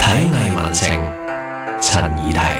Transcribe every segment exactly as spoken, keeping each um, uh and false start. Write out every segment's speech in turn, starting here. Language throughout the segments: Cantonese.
藝文情，陳怡提。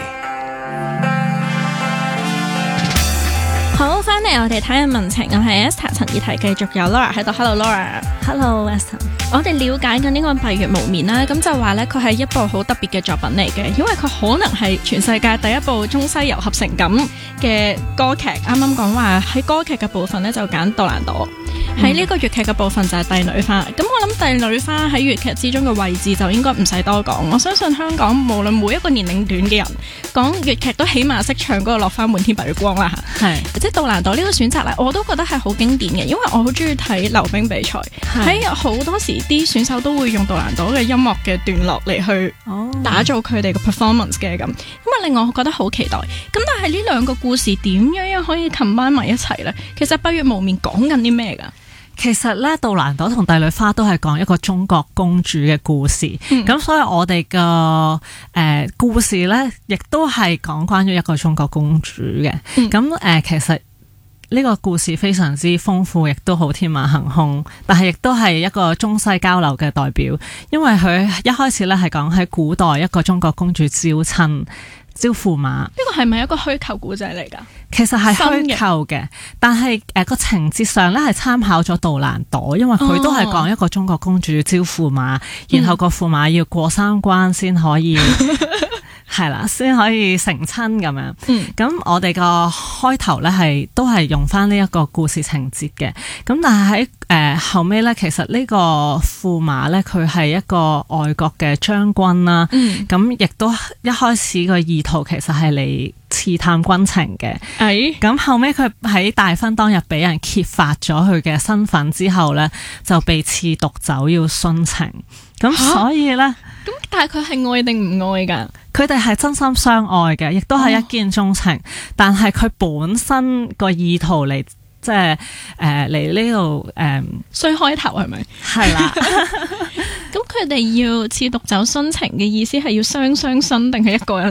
好，翻嚟我哋睇藝文情，我係 Esther 陳怡提，繼續有 Laura 喺度。Hello Laura。Hello Esther。我哋了解緊呢個閉月無眠啦，咁就話咧佢係一部好特別嘅作品嚟嘅，因為佢可能係全世界第一部中西糅合成咁嘅歌劇。啱啱講話喺歌劇嘅部分咧就揀杜蘭朵，喺呢、嗯、個粵劇嘅部分就係帝女花。咁我諗帝女花喺粵劇之中嘅位置就應該唔使多講。我相信香港無論每一個年齡段嘅人講粵劇都起碼識唱嗰個落花滿天白月光啦嚇。係，即係杜蘭朵呢個選擇咧，我都覺得係好經典嘅，因為我好中意睇溜冰比賽，喺好多時啲選手都會用杜蘭朵嘅音樂嘅段落嚟去打造佢哋嘅 performance 嘅咁，咁啊令我覺得好期待。咁但係呢兩個故事點樣樣可以 combine 埋一齊咧？其實閉月無眠講緊啲咩噶？ 其實咧，杜蘭朵同帝女花都係講一個中國公主嘅故事，咁、嗯、所以我哋嘅誒故事咧，亦都係講關於一個中國公主嘅。咁誒、嗯呃，其實呢個故事非常之豐富，亦都好天馬行空，但係亦都係一個中西交流嘅代表，因為佢一開始咧係講喺古代一個中國公主招親。招駙馬呢個係咪一個虛構古仔嚟噶？ 其實係虛構嘅，但係誒個情節上咧係參考咗杜蘭朵，因為佢都係講一個中國公主招駙馬，哦、然後個駙馬要過三關先可以係啦，先可以成親咁樣。咁、嗯、我哋個開頭咧係都係用翻呢一個故事情節嘅。咁但係喺誒後尾咧，其實呢個駙馬咧佢係一個外國嘅將軍啦。咁亦、嗯、都一開始個意圖其實係嚟刺探軍情嘅。咁、哎、後尾佢喺大婚當日俾人揭發咗佢嘅身份之後咧，就被賜毒酒要殉情。咁所以咧， 咁但係佢係愛定唔愛噶？ 佢哋係真心相愛嘅，亦都係一見鍾情。哦、但係佢本身個意圖嚟，即係誒嚟呢度誒衰開頭係咪？ 係啦。 咁佢哋要賜毒酒殉情嘅意思係要雙雙殉定係一個人？